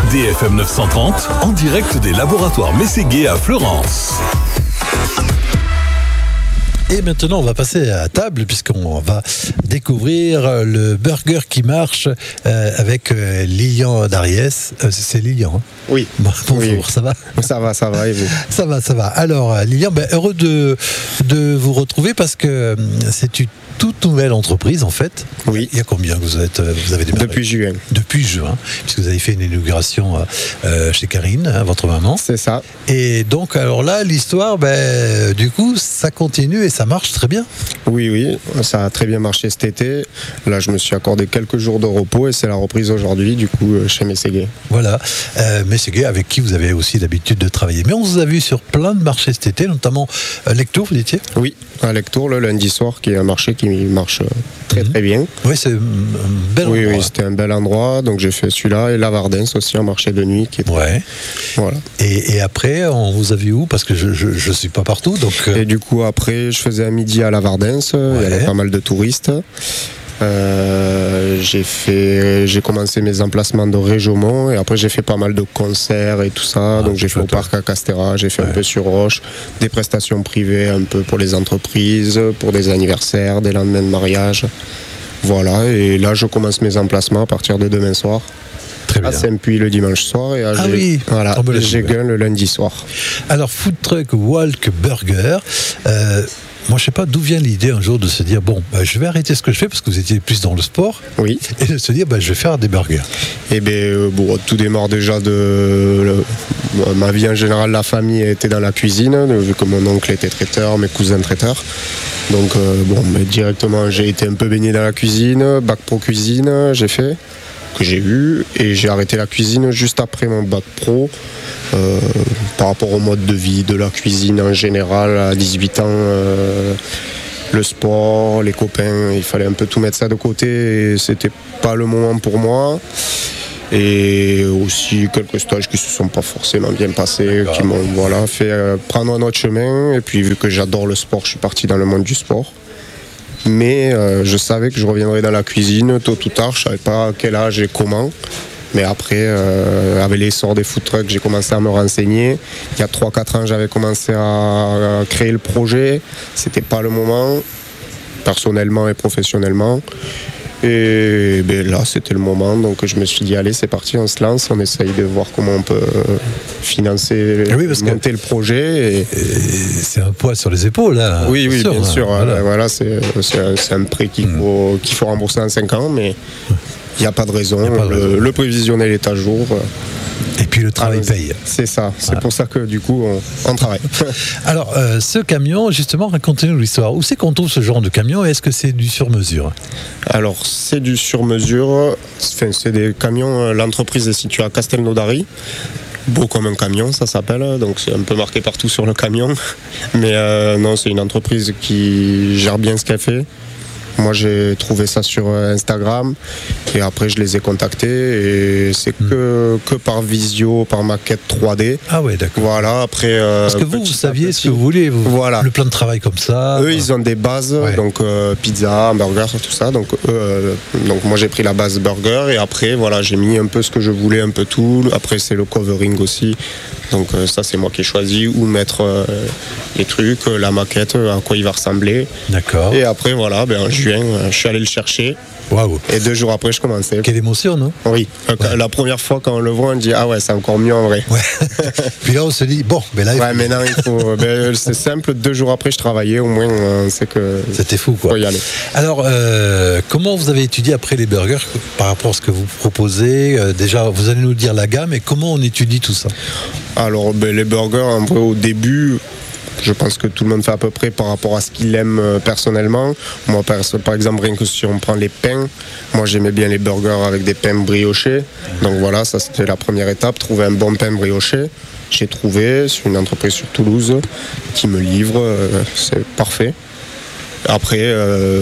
DFM 930, en direct des laboratoires Mességuet à Fleurance. Et maintenant, on va passer à table puisqu'on va découvrir le burger qui marche avec Lilian Dariès. C'est Lilian, hein? Oui. Bon, bonjour, oui. Ça va? Ça va, et vous? Ça va. Alors, Lilian, heureux de vous retrouver parce que c'est une toute nouvelle entreprise, en fait. Oui. Il y a combien que vous avez démarré? Depuis juin. Depuis juin, puisque vous avez fait une inauguration chez Karine, hein, votre maman. C'est ça. Et donc, alors là, l'histoire, du coup, ça continue et ça marche très bien. Oui, ça a très bien marché cet été. Là, je me suis accordé quelques jours de repos et c'est la reprise aujourd'hui, du coup, chez Mességuet. Voilà, Mességuet, avec qui vous avez aussi l'habitude de travailler. Mais on vous a vu sur plein de marchés cet été, notamment Lectour, vous disiez? Oui, à Lectour, le lundi soir, qui est un marché qui marche très bien. Oui, c'est un bel endroit. Oui, c'était un bel endroit, donc j'ai fait celui-là et Lavardens aussi, un marché de nuit qui est ouais. Voilà. Et après, on vous a vu où? Parce que je suis pas partout, donc. Et du coup, après, je faisais un midi à Lavardens, il y avait pas mal de touristes. J'ai commencé mes emplacements de Régomont et après j'ai fait pas mal de concerts et tout ça. Donc j'ai fait au parc à Castéra, j'ai fait un peu sur Roche, des prestations privées un peu pour les entreprises, pour des anniversaires, des lendemains de mariage. Voilà, et là je commence mes emplacements à partir de demain soir. Très bien. À Saint-Puy le dimanche soir et à Gégun le lundi soir. Alors Food Truck Walk Burger. Moi, je sais pas d'où vient l'idée un jour de se dire je vais arrêter ce que je fais parce que vous étiez plus dans le sport. Oui. Et de se dire je vais faire des burgers. Et tout démarre déjà ma vie en général. La famille était dans la cuisine, vu que mon oncle était traiteur, mes cousins traiteurs. Donc directement j'ai été un peu baigné dans la cuisine, bac pro cuisine j'ai fait, que j'ai eu, et j'ai arrêté la cuisine juste après mon bac pro. Par rapport au mode de vie de la cuisine en général, à 18 ans, le sport, les copains, il fallait un peu tout mettre ça de côté et c'était pas le moment pour moi. Et aussi quelques stages qui se sont pas forcément bien passés, qui m'ont fait prendre un autre chemin. Et puis vu que j'adore le sport, je suis parti dans le monde du sport. Mais je savais que je reviendrais dans la cuisine tôt ou tard, je savais pas à quel âge et comment. Mais après, avec l'essor des food trucks, j'ai commencé à me renseigner. Il y a 3-4 ans, j'avais commencé à créer le projet. C'était pas le moment, personnellement et professionnellement. Et là, c'était le moment. Donc je me suis dit, allez, c'est parti, on se lance. On essaye de voir comment on peut financer, monter le projet. Et c'est un poids sur les épaules, là. Oui, bien sûr. Voilà, c'est un prêt qu'il faut rembourser en 5 ans, mais... Il n'y a pas de raison, le prévisionnel est à jour. Et puis le travail paye. C'est ça, c'est pour ça que du coup on travaille. Alors ce camion, justement, racontez-nous l'histoire. Où c'est qu'on trouve ce genre de camion et est-ce que c'est du sur-mesure? Alors c'est du sur-mesure, c'est des camions, l'entreprise est située à Castelnaudary. Beau comme un camion, ça s'appelle, donc c'est un peu marqué partout sur le camion. Mais non, c'est une entreprise qui gère bien ce qu'elle fait. Moi j'ai trouvé ça sur Instagram et après je les ai contactés et c'est que par visio, par maquette 3D. Ah ouais, d'accord. Voilà, après... Parce que vous saviez ce que vous vouliez, voilà. Le plan de travail comme ça. Eux ils ont des bases, donc pizza, burger, tout ça. Donc moi j'ai pris la base burger et après j'ai mis un peu ce que je voulais, un peu tout. Après c'est le covering aussi. Donc ça c'est moi qui ai choisi où mettre les trucs, la maquette, à quoi il va ressembler. D'accord. Et après en juin, je suis allé le chercher. Waouh. Et 2 jours après je commençais. Quelle émotion, non? Oui. La première fois quand on le voit on dit ah ouais c'est encore mieux en vrai. Ouais. Puis là on se dit mais là maintenant il faut. C'est simple, 2 jours après je travaillais, au moins on sait que c'était fou quoi. Faut y aller. Alors comment vous avez étudié après les burgers par rapport à ce que vous proposez? Déjà vous allez nous dire la gamme et comment on étudie tout ça? Alors les burgers en vrai au début, je pense que tout le monde fait à peu près par rapport à ce qu'il aime personnellement. Moi, par exemple, rien que si on prend les pains, moi j'aimais bien les burgers avec des pains briochés. Donc voilà, ça c'était la première étape, trouver un bon pain brioché. J'ai trouvé, c'est une entreprise sur Toulouse qui me livre, c'est parfait. Après,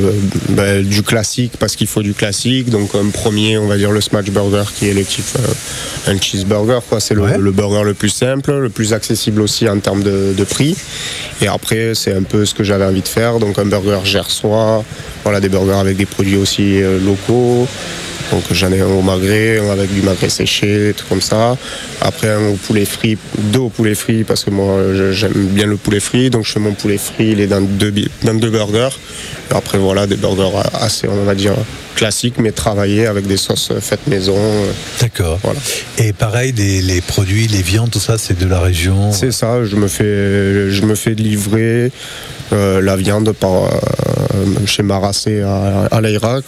du classique, parce qu'il faut du classique. Donc un premier, on va dire le smash burger qui est un cheeseburger, quoi. C'est le burger le plus simple, le plus accessible aussi en termes de prix. Et après, c'est un peu ce que j'avais envie de faire. Donc un burger gersois, des burgers avec des produits aussi locaux. Donc j'en ai un au magret, un avec du magret séché, tout comme ça. Après un au poulet frit, 2 au poulet frit parce que moi j'aime bien le poulet frit. Donc je fais mon poulet frit, il est dans deux burgers. Et après voilà, des burgers assez, on va dire, classiques mais travaillés avec des sauces faites maison. D'accord. Voilà. Et pareil, les produits, les viandes, tout ça, c'est de la région? C'est ça, je me fais livrer la viande par chez Marassé à l'Irak.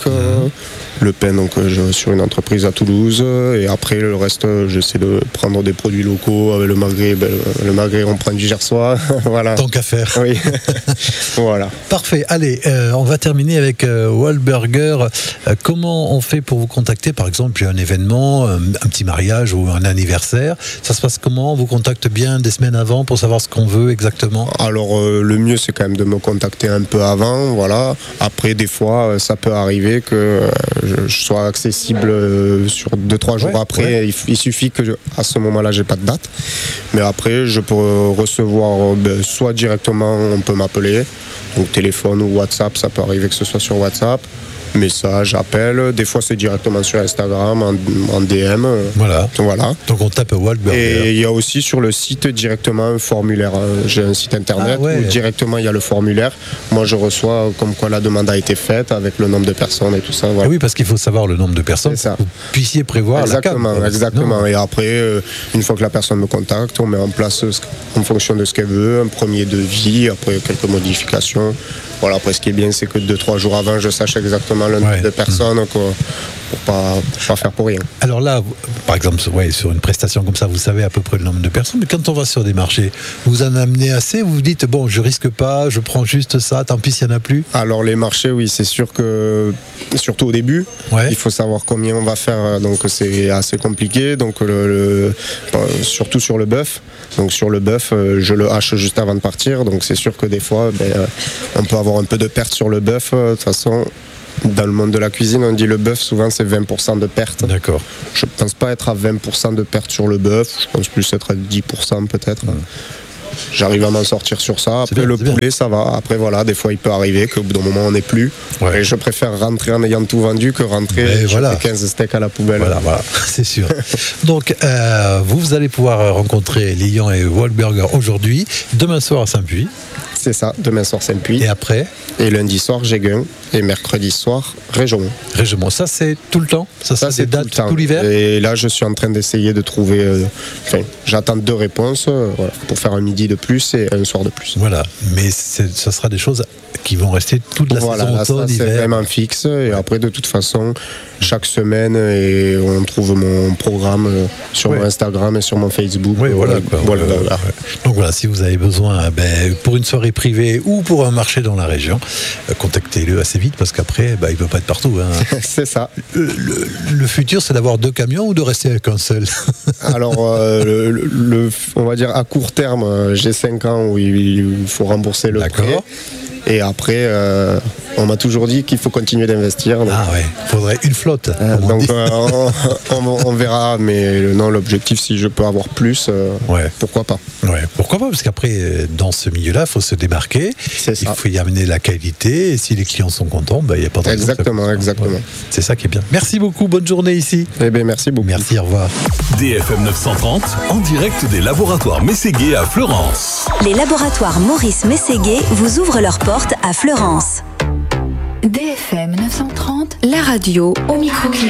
Le pain, donc sur une entreprise à Toulouse. Et après, le reste, j'essaie de prendre des produits locaux. Avec le magret, on prend du gersois. Voilà. Tant qu'à faire. Oui. Voilà. Parfait. Allez, on va terminer avec Wahlburger. Comment on fait pour vous contacter? Par exemple, j'ai un événement, un petit mariage ou un anniversaire. Ça se passe comment? On vous contacte bien des semaines avant pour savoir ce qu'on veut exactement? Alors, le mieux, c'est quand même de me contacter un peu avant. Voilà. Après, des fois, ça peut arriver que je sois accessible sur 2-3 jours après. Ouais. Il suffit que à ce moment-là, j'ai pas de date. Mais après, je peux recevoir soit directement, on peut m'appeler, donc téléphone ou WhatsApp, ça peut arriver que ce soit sur WhatsApp. Message, appel, des fois c'est directement sur Instagram, en DM. Voilà. Donc on tape Wahlburger. Et il y a aussi sur le site directement un formulaire. J'ai un site internet où directement il y a le formulaire. Moi je reçois comme quoi la demande a été faite avec le nombre de personnes et tout ça. Voilà. Oui, parce qu'il faut savoir le nombre de personnes pour que vous puissiez prévoir la carte. Exactement. Et après, une fois que la personne me contacte, on met en place en fonction de ce qu'elle veut, un premier devis, après quelques modifications. Voilà, après ce qui est bien, c'est que 2-3 jours avant, je sache exactement le nombre de personnes pour pas faire pour rien. Alors là, par exemple, sur une prestation comme ça, vous savez à peu près le nombre de personnes, mais quand on va sur des marchés, vous en amenez assez, vous vous dites, bon, je risque pas, je prends juste ça, tant pis s'il n'y en a plus? Alors les marchés, oui, c'est sûr que, surtout au début, il faut savoir combien on va faire, donc c'est assez compliqué, donc surtout sur le bœuf. Donc sur le bœuf, je le hache juste avant de partir, donc c'est sûr que des fois, on peut avoir un peu de perte sur le bœuf. De toute façon, dans le monde de la cuisine, on dit le bœuf, souvent c'est 20% de perte. D'accord. Je ne pense pas être à 20% de perte sur le bœuf, je pense plus être à 10% peut-être. J'arrive à m'en sortir sur ça. Après, le poulet, ça va. Après, voilà, des fois, il peut arriver qu'au bout d'un moment, on n'est plus. Et je préfère rentrer en ayant tout vendu que rentrer et 15 steaks à la poubelle. Voilà, c'est sûr. Donc, vous allez pouvoir rencontrer Lilian et Wahlburger aujourd'hui, demain soir à Saint-Puy. C'est ça, demain soir Saint-Puy. Et après? Et lundi soir Géguin. Et mercredi soir Régemont. Régemont, ça c'est tout le temps? Ça c'est des dates tout l'hiver? Et là je suis en train d'essayer de trouver... j'attends 2 réponses pour faire un midi de plus et un soir de plus. Voilà, mais ça sera des choses qui vont rester toute la saison automne, hiver. C'est vraiment fixe. Et après de toute façon, chaque semaine, et on trouve mon programme sur mon Instagram et sur mon Facebook. Oui, Donc voilà, si vous avez besoin pour une soirée privée ou pour un marché dans la région, contactez-le assez vite parce qu'après, il ne peut pas être partout. Hein. C'est ça. Le futur, c'est d'avoir 2 camions ou de rester avec un seul? Alors, on va dire à court terme, j'ai 5 ans où il faut rembourser le prêt. Et après, on m'a toujours dit qu'il faut continuer d'investir. Donc... Ah ouais, il faudrait une flotte. Donc on verra, mais l'objectif, si je peux avoir plus, pourquoi pas. Ouais, pourquoi pas, parce qu'après, dans ce milieu-là, il faut se démarquer, il faut y amener la qualité, et si les clients sont contents, il n'y a pas de raison. Exactement. C'est ça qui est bien. Merci beaucoup, bonne journée ici. Merci beaucoup. Merci, au revoir. DFM 930, en direct des laboratoires Mességuet à Fleurance. Les laboratoires Maurice Mességuet vous ouvrent leurs portes à Fleurance. DFM 930, la radio au micro-climat.